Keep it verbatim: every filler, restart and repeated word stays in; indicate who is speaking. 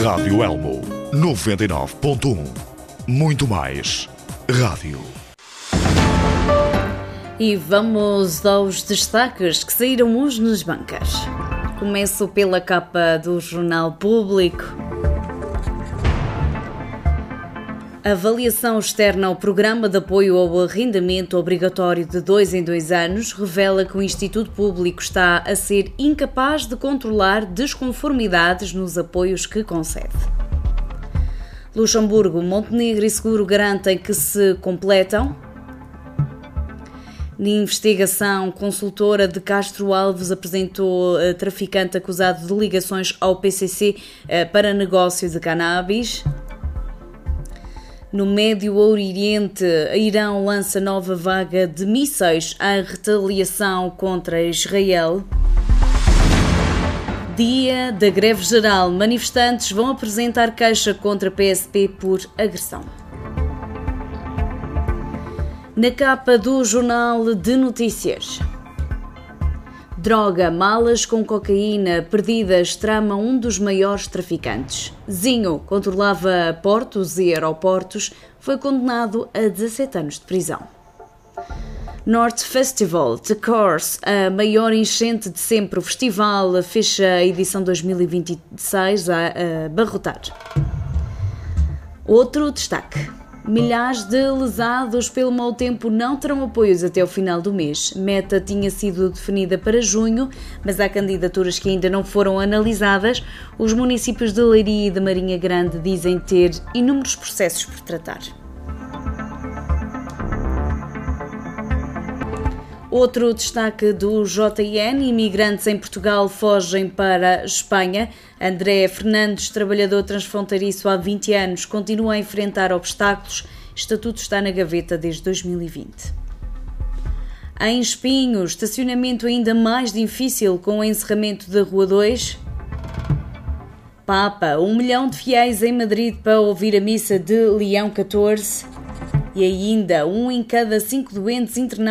Speaker 1: Rádio Elmo noventa e nove ponto um. Muito mais rádio.
Speaker 2: E vamos aos destaques que saíram hoje nas bancas. Começo pela capa do Jornal Público. Avaliação externa ao Programa de Apoio ao Arrendamento Obrigatório de dois em dois anos revela que o Instituto Público está a ser incapaz de controlar desconformidades nos apoios que concede. Luxemburgo, Montenegro e Seguro garantem que se completam. Na investigação, consultora de Castro Alves apresentou uh, traficante acusado de ligações ao P C C uh, para negócio de cannabis. No Médio Oriente, Irão lança nova vaga de mísseis em retaliação contra Israel. Dia da greve geral. Manifestantes vão apresentar queixa contra a P S P por agressão. Na capa do Jornal de Notícias. Droga, malas com cocaína perdidas tramam um dos maiores traficantes. Zinho controlava portos e aeroportos, foi condenado a dezassete anos de prisão. North Festival, The Course, a maior enchente de sempre. O festival fecha a edição dois mil e vinte e seis a abarrotar. Outro destaque. Milhares de lesados pelo mau tempo não terão apoios até o final do mês. Meta tinha sido definida para junho, mas há candidaturas que ainda não foram analisadas. Os municípios de Leiria e de Marinha Grande dizem ter inúmeros processos por tratar. Outro destaque do J N, imigrantes em Portugal fogem para a Espanha. André Fernandes, trabalhador transfronteiriço há vinte anos, continua a enfrentar obstáculos. Estatuto está na gaveta desde dois mil e vinte. Em Espinhos, estacionamento ainda mais difícil com o encerramento da Rua dois. Papa, um milhão de fiéis em Madrid para ouvir a missa de Leão catorze. E ainda, um em cada cinco doentes internados